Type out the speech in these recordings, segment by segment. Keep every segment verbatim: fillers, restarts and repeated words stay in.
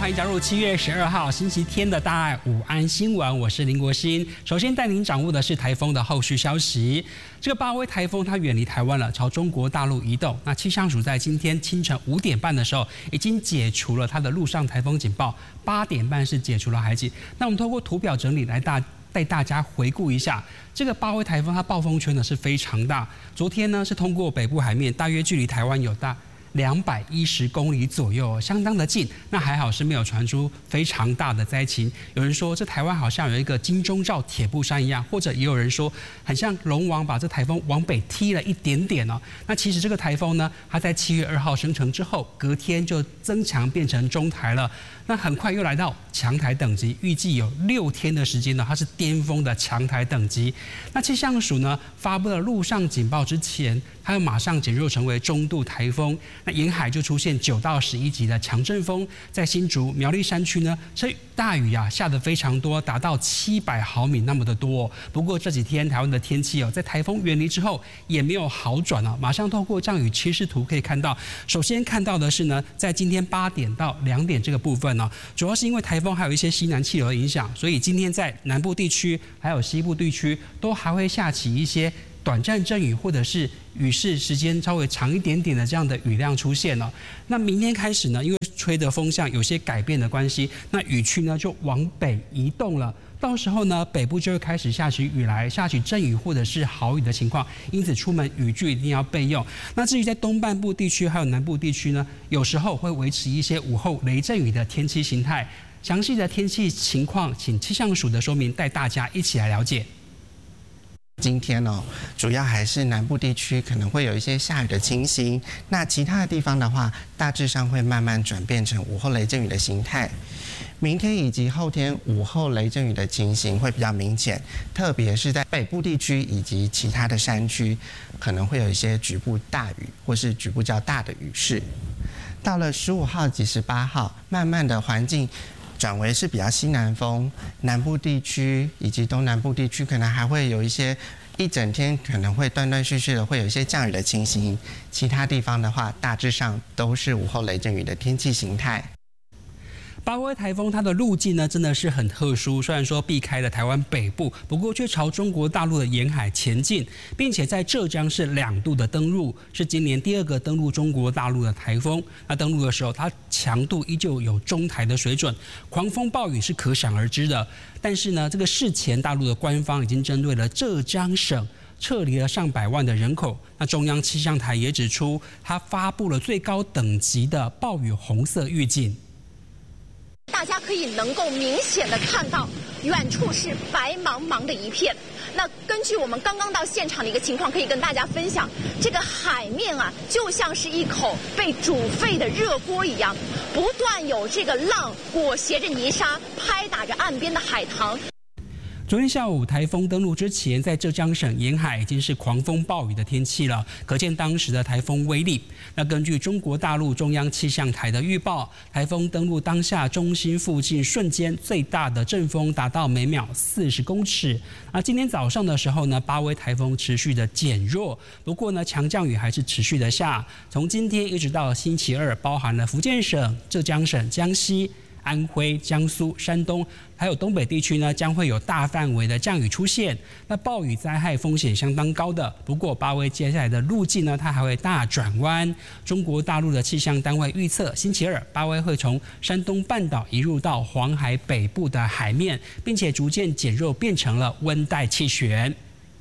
欢迎加入七月十二号星期天的大爱午安新闻，我是林国兴。首先带您掌握的是台风的后续消息。这个巴威台风它远离台湾了，朝中国大陆移动。那气象署在今天清晨五点半的时候，已经解除了它的陆上台风警报，八点半是解除了海警。那我们透过图表整理来大。带大家回顾一下，这个巴威台风它暴风圈呢是非常大。昨天呢是通过北部海面，大约距离台湾有大两百一十公里左右，相当的近。那还好是没有传出非常大的灾情。有人说这台湾好像有一个金钟罩铁布衫一样，或者也有人说很像龙王把这台风往北踢了一点点哦。那其实这个台风呢，它在七月二号生成之后，隔天就增强变成中台了。那很快又来到强台等级，预计有六天的时间呢，它是巅峰的强台等级。那气象署呢发布了陆上警报之前，它又马上减弱成为中度台风。那沿海就出现九到十一级的强阵风，在新竹、苗栗山区呢，这大雨啊下得非常多，达到七百毫米那么的多。不过这几天台湾的天气哦，在台风远离之后也没有好转啊。马上透过降雨趋势图可以看到，首先看到的是呢，在今天八点到两点这个部分。主要是因为台风还有一些西南气流的影响，所以今天在南部地区还有西部地区都还会下起一些短暂阵雨，或者是雨势时间稍微长一点点的这样的雨量出现了。那明天开始呢，因为吹的风向有些改变的关系，那雨区呢就往北移动了。到时候呢，北部就会开始下起雨来，下起阵雨或者是豪雨的情况，因此出门雨具一定要备用。那至于在东半部地区还有南部地区呢，有时候会维持一些午后雷阵雨的天气形态。详细的天气情况，请气象署的说明带大家一起来了解。 今天哦，主要还是南部地区可能会有一些下雨的情形，那其他的地方的话，大致上会慢慢转变成午后雷阵雨的形态。明天以及后天午后雷阵雨的情形会比较明显，特别是在北部地区以及其他的山区，可能会有一些局部大雨或是局部较大的雨势。到了十五号及十八号，慢慢的环境转为是比较西南风，南部地区以及东南部地区可能还会有一些一整天可能会断断续续的会有一些降雨的情形，其他地方的话大致上都是午后雷阵雨的天气形态。 巴威台风它的路径呢真的是很特殊，虽然说避开了台湾北部，不过却朝中国大陆的沿海前进，并且在浙江是两度的登陆，是今年第二个登陆中国大陆的台风。那登陆的时候，它强度依旧有中台的水准，狂风暴雨是可想而知的。但是呢，这个事前大陆的官方已经针对了浙江省撤离了上百万的人口。那中央气象台也指出，它发布了最高等级的暴雨红色预警。 大家可以能够明显的看到，远处是白茫茫的一片。那根据我们刚刚到现场的一个情况，可以跟大家分享，这个海面啊，就像是一口被煮沸的热锅一样，不断有这个浪裹挟着泥沙，拍打着岸边的海棠。 昨天下午台风登陆之前，在浙江省沿海已经是狂风暴雨的天气了，可见当时的台风威力。那根据中国大陆中央气象台的预报，台风登陆当下中心附近瞬间最大的阵风达到每秒四十公尺。那今天早上的时候呢，巴威台风持续的减弱，不过呢，强降雨还是持续的下。从今天一直到星期二，包含了福建省、浙江省、江西、安徽、江苏、山东，还有东北地区呢，将会有大范围的降雨出现。那暴雨灾害风险相当高的。不过巴威接下来的路径呢，它还会大转弯。中国大陆的气象单位预测，星期二巴威会从山东半岛移入到黄海北部的海面，并且逐渐减弱，变成了温带气旋。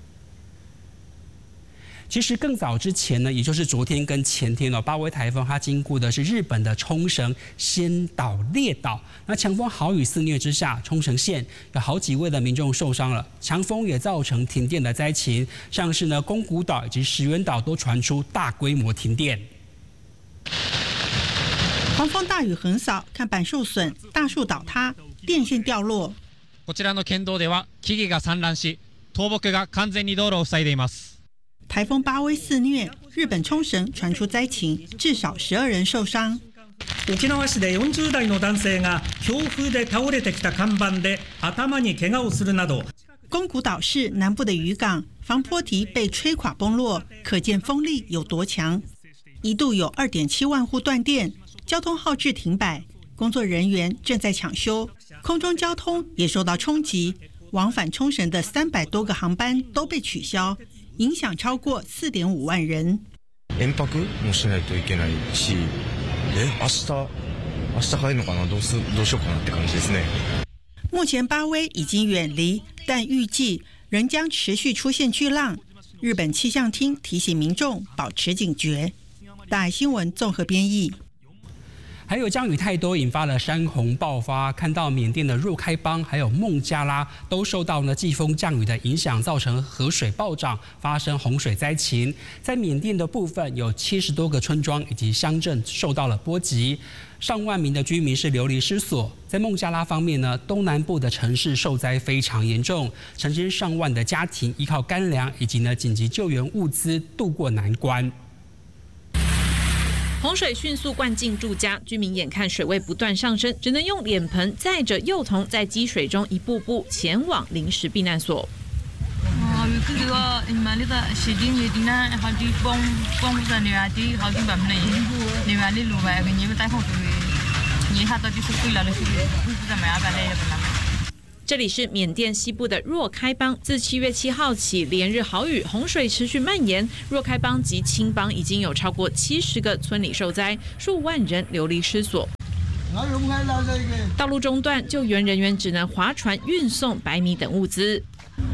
其实更早之前呢，也就是昨天跟前天哦，巴威台风它经过的是日本的冲绳、仙岛、列岛。那强风豪雨肆虐之下，冲绳县有好几位的民众受伤了，强风也造成停电的灾情，像是呢宫古岛以及石垣岛都传出大规模停电。 狂风大雨横扫，看板受损、大树倒塌、电线掉落。 こちらの県道では木々が散乱し、倒木が完全に道路を塞いでいます。 台风巴威肆虐，日本冲绳传出灾情，至少十二人受伤。 沖縄市でよんじゅう代の男性が強風で倒れてきた看板で頭に怪我をするなど。 宫古岛市南部的渔港防波堤被吹垮崩落，可见风力有多强。一度有 二点七万户断电，交通号志停摆， 工作人员正在抢修，空中交通也受到冲击，往返冲绳的三百多个航班都被取消，影响超过四点五万人。 延泊もしないといけないし、え、明日明日帰るのかな、どうすどうしようかなって感じですね。 目前巴威已经远离，但预计仍将持续出现巨浪。日本气象厅提醒民众保持警觉。大爱新闻综合编译。 还有降雨太多，引发了山洪爆发。看到缅甸的若开邦还有孟加拉都受到呢季风降雨的影响，造成河水暴涨，发生洪水灾情。在缅甸的部分，有七十多个村庄以及乡镇受到了波及，上万名的居民是流离失所。在孟加拉方面呢，东南部的城市受灾非常严重，成千上万的家庭依靠干粮以及呢紧急救援物资渡过难关。 洪水迅速灌进住家，居民眼看水位不断上升，只能用脸盆载着幼童在积水中一步步前往临时避难所。这里是缅甸西部的若开邦，自七月七号起连日豪雨，洪水持续蔓延。若开邦及青邦已经有超过七十个村里受灾，数万人流离失所。道路中断，救援人员只能划船运送白米等物资。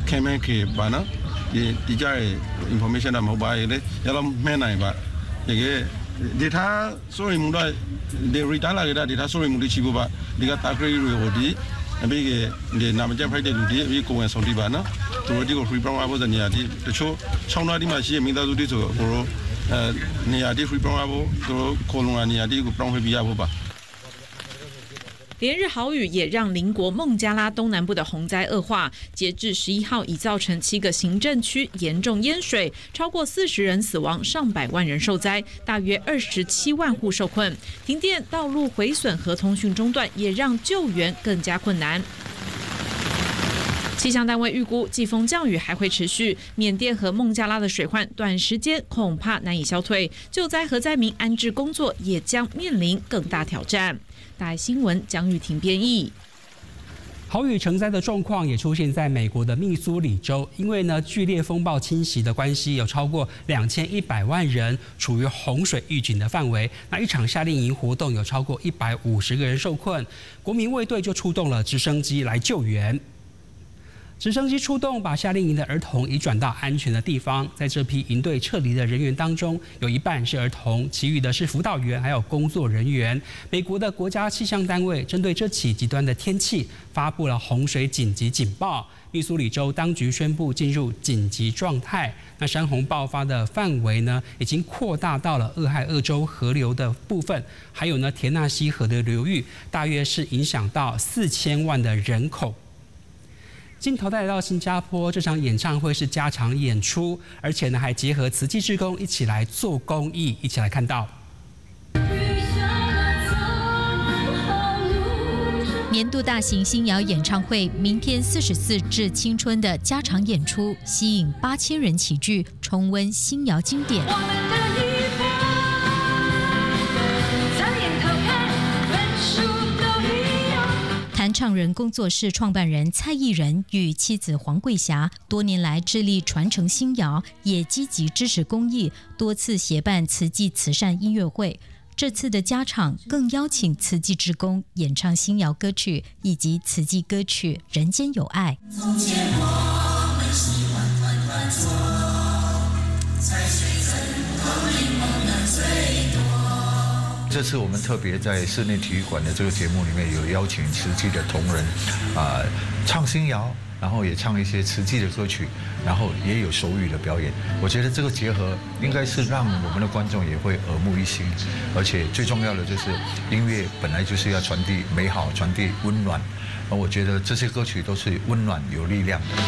Abi de namanya pada ludi, abi kawan saudi bana. Tu di ko free program abo dan ya di. Techo, chawna di masih minta tu di tu. Koro, ni ya di free program abo, tu kolongan ni ya di ko program hebi abo ba. 连日豪雨也让邻国孟加拉东南部的洪灾恶化，截至十一号已造成七个行政区严重淹水，超过四十人死亡，上百万人受灾，大约二十七万户受困。停电、道路毁损和通讯中断，也让救援更加困难。气象单位预估，季风降雨还会持续，缅甸和孟加拉的水患短时间恐怕难以消退，救灾和灾民安置工作也将面临更大挑战。大爱新闻江玉婷编译。 豪雨成灾的状况也出现在美国的密苏里州，因为呢剧烈风暴侵袭的关系，有超过两千一百万人处于洪水预警的范围。那一场夏令营活动有超过一百五十个人受困，国民卫队就出动了直升机来救援。直升机出动，把夏令营的儿童移转到安全的地方。在这批营队撤离的人员当中，有一半是儿童，其余的是辅导员还有工作人员。美国的国家气象单位针对这起极端的天气，发布了洪水紧急警报。密苏里州当局宣布进入紧急状态。那山洪爆发的范围呢，已经扩大到了俄亥俄州河流的部分，还有呢田纳西河的流域，大约是影响到四千万的人口。镜头带来到新加坡，这场演唱会是加场演出，而且呢还结合慈济志工一起来做公益，一起来看到。 年度大型新谣演唱会明天四十四致青春的加场演出，吸引八千人齐聚，重温新谣经典。弹唱人工作室创办人蔡艺人与妻子黄桂霞多年来致力传承新谣，也积极支持公益，多次协办慈济慈善音乐会。这次的加场更邀请慈济志工演唱新谣歌曲以及慈济歌曲《人间有爱》。从前我们喜欢团团坐，在水城同龄梦的最多。 这次我们特别在室内体育馆的这个节目里面有邀请慈济的同仁，啊、呃，唱新谣，然后也唱一些慈济的歌曲，然后也有手语的表演。我觉得这个结合应该是让我们的观众也会耳目一新，而且最重要的就是音乐本来就是要传递美好，传递温暖，而我觉得这些歌曲都是温暖有力量的。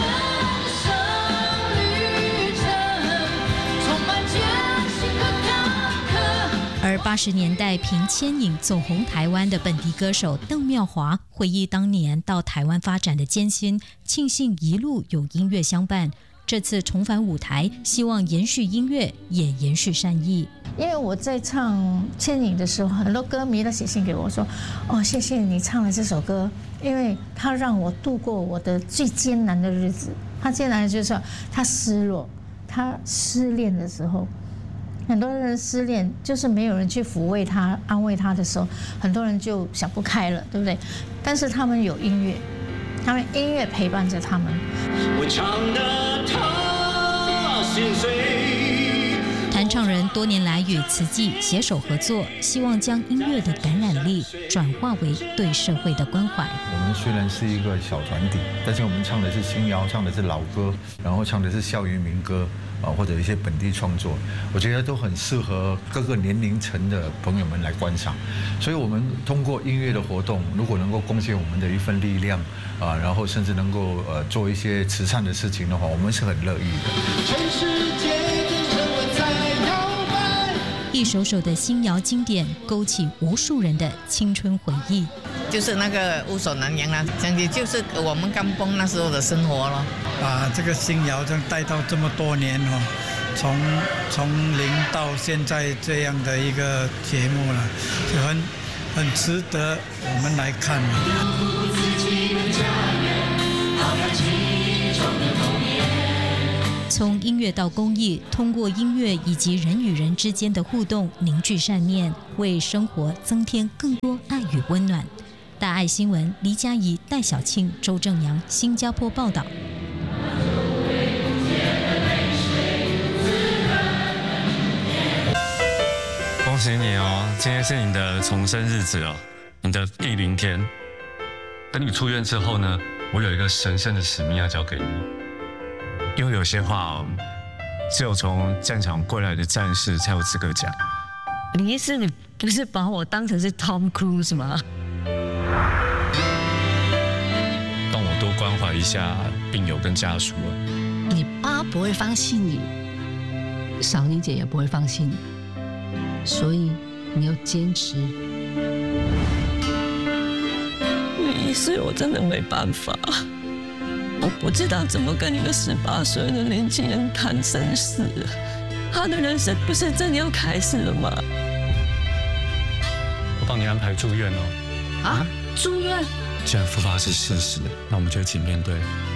而八十年代凭牵引走红台湾的本地歌手邓妙华回忆当年到台湾发展的艰辛，庆幸一路有音乐相伴。 这次重返舞台，希望延续音乐，也延续善意。 因为我在唱《牵引》的时候，很多歌迷都写信给我说：“哦，谢谢你唱了这首歌，因为它让我度过我的最艰难的日子。他艰难的就是说他失落，他失恋的时候。”很多人失恋，就是没有人去抚慰他、安慰他的时候，很多人就想不开了，对不对？但是他们有音乐，他们音乐陪伴着他们。我唱得他心碎。 弹唱人多年来与慈济携手合作，希望将音乐的感染力转化为对社会的关怀。 我们虽然是一个小团体，但是我们唱的是新谣，唱的是老歌，然后唱的是校园民歌。啊，或者一些本地创作，我觉得都很适合各个年龄层的朋友们来观赏。所以，我们通过音乐的活动，如果能够贡献我们的一份力量，啊，然后甚至能够呃做一些慈善的事情的话，我们是很乐意的。全世界的人们在摇摆，一首首的新谣经典，勾起无数人的青春回忆。 就是那个乌手南洋啦，讲的就是我们甘崩那时候的生活了。 把这个新谣这样带到这么多年哦，从从零到现在这样的一个节目了，就很很值得我们来看。 从音乐到公益，通过音乐以及人与人之间的互动，凝聚善念，为生活增添更多爱与温暖。大爱新闻，黎佳怡、戴小庆、周正阳，新加坡报道。 恭喜你哦！今天是你的重生日子哦，你的第零天。等你出院之后呢，我有一个神圣的使命要交给你。因为有些话哦，只有从战场归来的战士才有资格讲。 你意思你不是把我当成是 Tom Cruise 吗？ 帮我多关怀一下病友跟家属啊。 你爸不会放弃你，小妮姐也不会放弃你。所以你要坚持。 你意思我真的没办法，我不知道怎么跟一个十八岁的年轻人谈生死。他的人生不是真的要开始了吗？ 我帮你安排住院哦。 啊，住院？ 既然复发是事实，那我们就一起面对。